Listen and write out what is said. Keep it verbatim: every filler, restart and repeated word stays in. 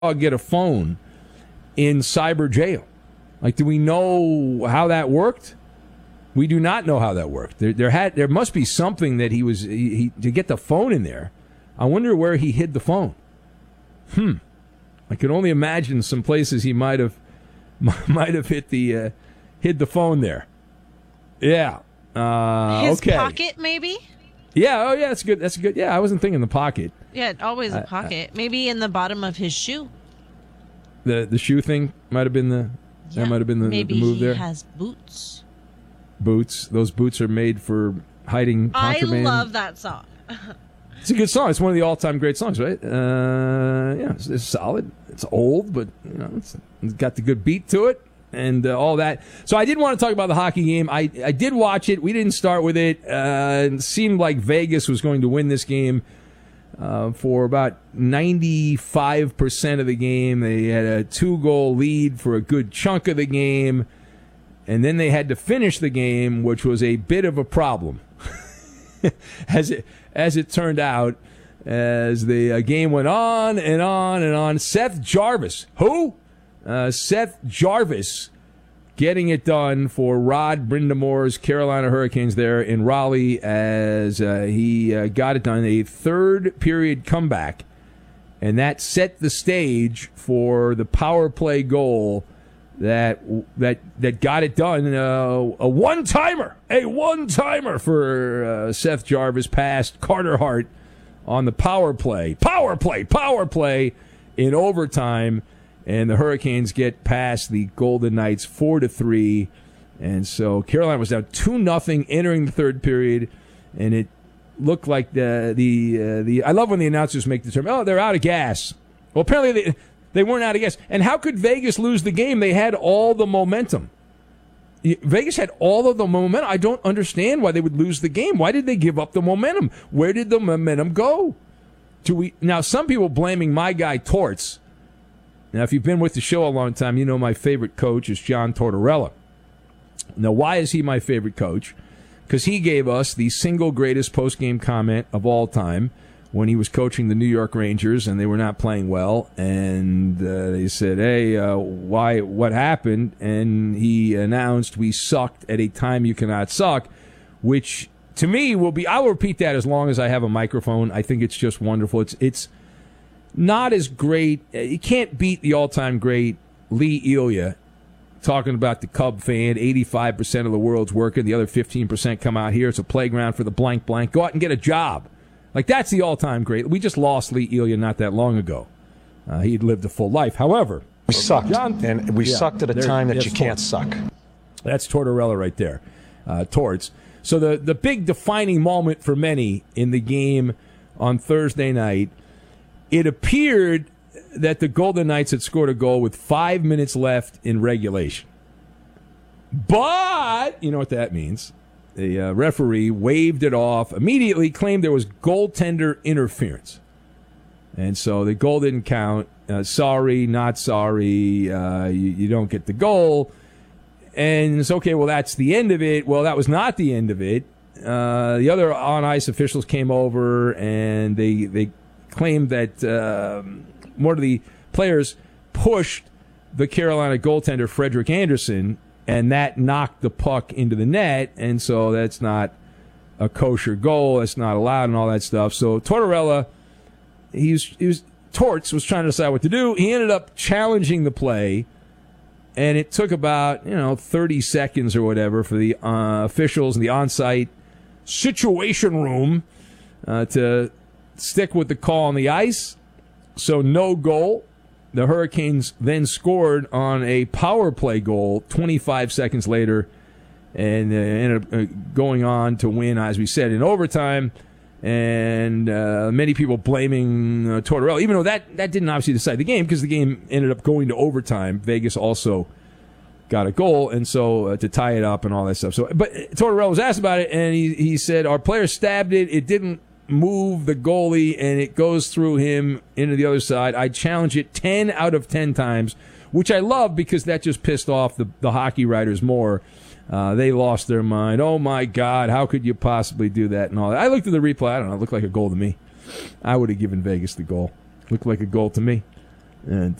get a phone in cyber jail? Like, do we know how that worked? We do not know how that worked. There, there had, there must be something that he was he, he, to get the phone in there. I wonder where he hid the phone. Hmm. I can only imagine some places he might have might have hit the uh, hid the phone there. Yeah. Uh, His okay. pocket, maybe. Yeah. Oh, yeah. That's good. That's good. Yeah, I wasn't thinking the pocket. Yeah, always a I- pocket. I, maybe in the bottom of his shoe. The the shoe thing might have been the Yeah. that might have been the, maybe the move he there. has boots. Boots. Those boots are made for hiding contraband. I love that song. It's a good song. It's one of the all-time great songs, right? Uh, yeah, it's, it's solid. It's old, but you know, it's, it's got the good beat to it and uh, all that. So I did want to talk about the hockey game. I I did watch it. We didn't start with it. Uh, it seemed like Vegas was going to win this game uh, for about ninety-five percent of the game. They had a two-goal lead for a good chunk of the game, and then they had to finish the game, which was a bit of a problem. as it as it turned out, as the uh, game went on and on and on. Seth Jarvis, who? Uh, Seth Jarvis getting it done for Rod Brindamore's Carolina Hurricanes there in Raleigh as uh, he uh, got it done. A third period comeback, and that set the stage for the power play goal that that that got it done. Uh, a one-timer, a one-timer for uh, Seth Jarvis past Carter Hart on the power play. Power play, power play in overtime. And the Hurricanes get past the Golden Knights four to three. And so Carolina was down two nothing entering the third period. And it looked like the, the, uh, the, I love when the announcers make the term, oh, they're out of gas. Well, apparently they, they weren't out of gas. And how could Vegas lose the game? They had all the momentum. Vegas had all of the momentum. I don't understand why they would lose the game. Why did they give up the momentum? Where did the momentum go? Do we, now, some people blaming my guy Torts. Now, if you've been with the show a long time, you know my favorite coach is John Tortorella. Now, why is he my favorite coach? Because he gave us the single greatest post-game comment of all time when he was coaching the New York Rangers and they were not playing well. And uh, they said, hey, uh, why? What happened? And he announced, we sucked at a time you cannot suck, which to me will be, I will repeat that as long as I have a microphone. I think it's just wonderful. It's it's not as great. You can't beat the all-time great Lee Elia talking about the Cub fan. eighty-five percent of the world's working. The other fifteen percent come out here. It's a playground for the blank blank. Go out and get a job. Like, that's the all-time great. We just lost Lee Elia not that long ago. Uh, he'd lived a full life. However, we sucked, John, and we yeah, sucked at a there, time that you Torts. can't suck. That's Tortorella right there. Uh, Torts. So the, the big defining moment for many in the game on Thursday night, it appeared that the Golden Knights had scored a goal with five minutes left in regulation. But, you know what that means. The uh, referee waved it off, immediately claimed there was goaltender interference. And so the goal didn't count. Uh, sorry, not sorry. Uh, you, you don't get the goal. And it's okay, well, that's the end of it. Well, that was not the end of it. Uh, the other on-ice officials came over, and they they claimed that uh, one of the players pushed the Carolina goaltender, Frederick Anderson, and that knocked the puck into the net, and so that's not a kosher goal. That's not allowed and all that stuff. So Tortorella, he was, he was, Torts was trying to decide what to do. He ended up challenging the play, and it took about, you know, thirty seconds or whatever for the uh, officials in the on-site situation room uh, to stick with the call on the ice. So no goal. The Hurricanes then scored on a power play goal twenty-five seconds later and uh, ended up uh, going on to win, as we said, in overtime. And uh, many people blaming uh, Tortorella, even though that, that didn't obviously decide the game because the game ended up going to overtime. Vegas also got a goal, and so uh, to tie it up and all that stuff. So, but Tortorella was asked about it, and he, he said, our player stabbed it. It didn't move the goalie, and it goes through him into the other side. I challenge it ten out of ten times, which I love because that just pissed off the, the hockey writers more. Uh, they lost their mind. Oh, my God, how could you possibly do that and all that? I looked at the replay. I don't know. It looked like a goal to me. I would have given Vegas the goal. Looked like a goal to me. And